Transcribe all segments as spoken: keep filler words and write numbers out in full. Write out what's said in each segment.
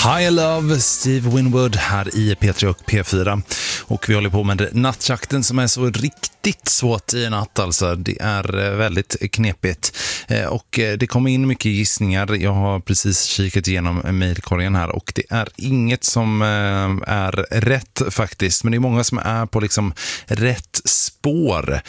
High Love, Steve Winwood här i P tre och P fyra. Och vi håller på med nattjakten som är så riktigt svårt i natt alltså. Det är väldigt knepigt. Och det kommer in mycket gissningar. Jag har precis kikat igenom mejlkorgen här och det är inget som är rätt faktiskt. Men det är många som är på liksom rätt spår.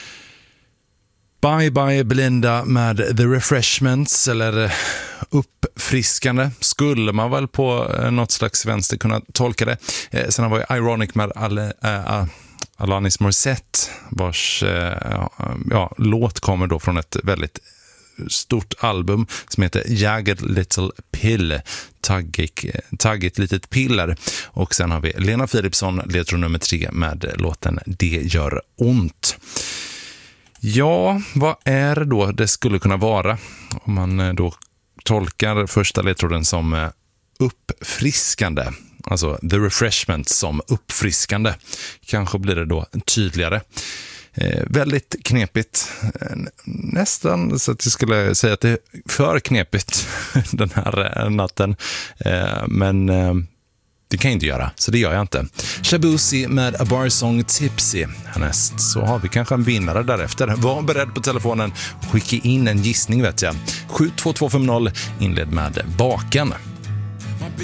Bye Bye Belinda med The Refreshments eller uppfriskande skulle man väl på något slags vänster kunna tolka det. Eh, sen var ju Ironic med Al- äh, Alanis Morissette vars äh, ja, låt kommer då från ett väldigt stort album som heter Jagged Little Pill, taggigt, taggigt litet piller. Och sen har vi Lena Philipsson, ledtråd nummer tre med låten Det gör ont. Ja, vad är det då det skulle kunna vara om man då tolkar första ledtråden som uppfriskande, alltså the refreshment som uppfriskande. Kanske blir det då tydligare. Eh, väldigt knepigt. Eh, nästan så att jag skulle säga att det är för knepigt den här natten. Eh, men eh, det kan jag inte göra, så det gör jag inte. Shabuzi med A Bar Song Tipsy. Härnäst så har vi kanske en vinnare därefter. Var beredd på telefonen. Skicka in en gissning vet jag. sju två två fem noll inled med Baken.